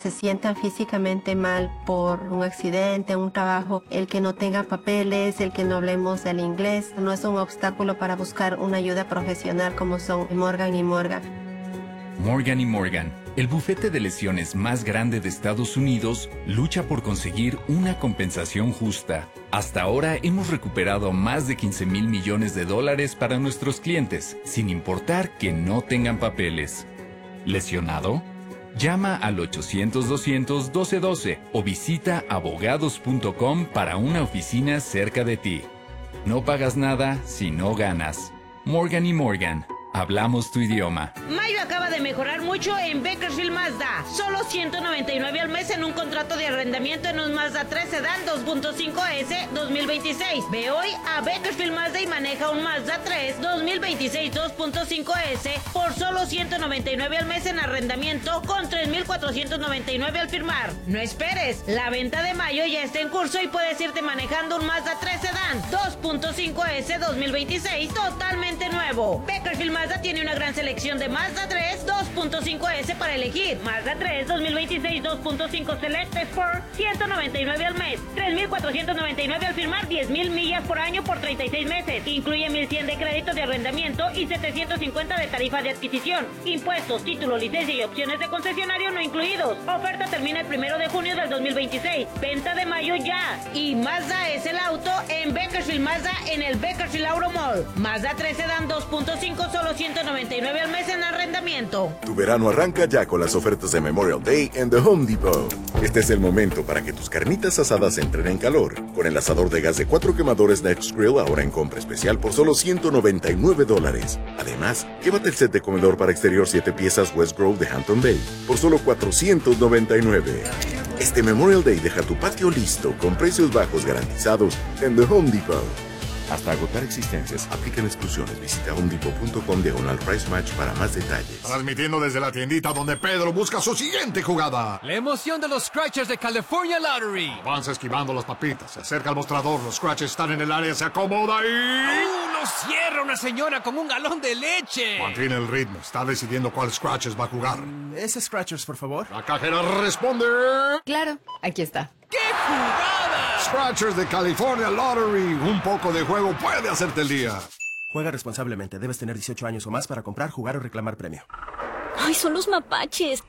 se sientan físicamente mal por un accidente, un trabajo, el que no tenga papeles, el que no hablemos el inglés, no es un obstáculo para buscar una ayuda profesional como son Morgan & Morgan. Morgan & Morgan, el bufete de lesiones más grande de Estados Unidos, lucha por conseguir una compensación justa. Hasta ahora hemos recuperado más de $15,000 millones para nuestros clientes, sin importar que no tengan papeles. ¿Lesionado? Llama al 800-200-1212 o visita abogados.com para una oficina cerca de ti. No pagas nada si no ganas. Morgan & Morgan. Hablamos tu idioma. Mayo acaba de mejorar mucho en Bakersfield Mazda. Solo $199 al mes en un contrato de arrendamiento en un Mazda 3 Sedan 2.5S 2026. Ve hoy a Bakersfield Mazda y maneja un Mazda 3 2026 2.5S por solo $199 al mes en arrendamiento con $3,499 al firmar. No esperes, la venta de mayo ya está en curso y puedes irte manejando un Mazda 3 Sedan 2.5S 2026 totalmente nuevo. Bakersfield Mazda tiene una gran selección de Mazda 3 2.5S para elegir. Mazda 3 2026 2.5 Select Sport, $199 al mes, $3,499 al firmar, 10,000 millas por año por 36 meses. Incluye 1,100 de crédito de arrendamiento y 750 de tarifa de adquisición. Impuestos, título, licencia y opciones de concesionario no incluidos. Oferta termina el 1 de junio del 2026. Venta de mayo ya. Y Mazda es el auto en Bakersfield Mazda en el Bakersfield Auto Mall. Mazda 3 Sedan 2.5 solo $199 al mes en arrendamiento. Tu verano arranca ya con las ofertas de Memorial Day en The Home Depot. Este es el momento para que tus carnitas asadas entren en calor. Con el asador de gas de 4 quemadores Next Grill ahora en compra especial por solo $199. Además, llévate el set de comedor para exterior 7 piezas West Grove de Hampton Bay por solo $499. Este Memorial Day deja tu patio listo con precios bajos garantizados en The Home Depot. Hasta agotar existencias, aplican exclusiones. Visita homedepot.com/price match para más detalles. Transmitiendo desde la tiendita donde Pedro busca su siguiente jugada. La emoción de los Scratchers de California Lottery. Avanza esquivando las papitas, se acerca al mostrador, los Scratchers están en el área, se acomoda y... ¡Lo cierra una señora con un galón de leche! Mantiene el ritmo, está decidiendo cuál Scratchers va a jugar. Ese Scratchers, por favor. La cajera responde... Claro, aquí está. ¡Qué jugada! Scratchers de California Lottery. Un poco de juego puede hacerte el día. Juega responsablemente. Debes tener 18 años o más para comprar, jugar o reclamar premio. ¡Ay, son los mapaches!